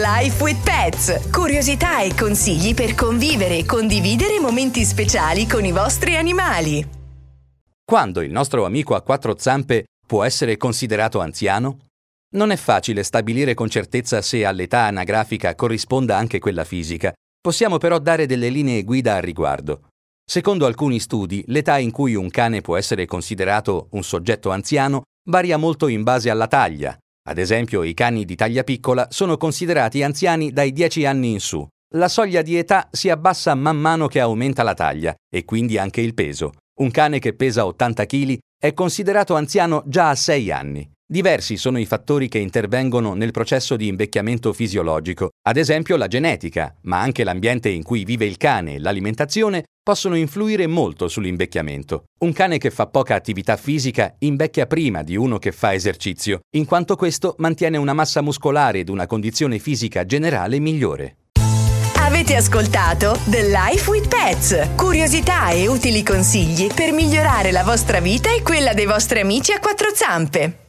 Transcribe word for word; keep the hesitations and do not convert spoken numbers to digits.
Life with Pets. Curiosità e consigli per convivere e condividere momenti speciali con i vostri animali. Quando il nostro amico a quattro zampe può essere considerato anziano? Non è facile stabilire con certezza se all'età anagrafica corrisponda anche quella fisica. Possiamo però dare delle linee guida al riguardo. Secondo alcuni studi, l'età in cui un cane può essere considerato un soggetto anziano varia molto in base alla taglia. Ad esempio, i cani di taglia piccola sono considerati anziani dai dieci anni in su. La soglia di età si abbassa man mano che aumenta la taglia e quindi anche il peso. Un cane che pesa ottanta chili è considerato anziano già a sei anni. Diversi sono i fattori che intervengono nel processo di invecchiamento fisiologico, ad esempio la genetica, ma anche l'ambiente in cui vive il cane e l'alimentazione possono influire molto sull'invecchiamento. Un cane che fa poca attività fisica invecchia prima di uno che fa esercizio, in quanto questo mantiene una massa muscolare ed una condizione fisica generale migliore. Avete ascoltato The Life with Pets. Curiosità e utili consigli per migliorare la vostra vita e quella dei vostri amici a quattro zampe.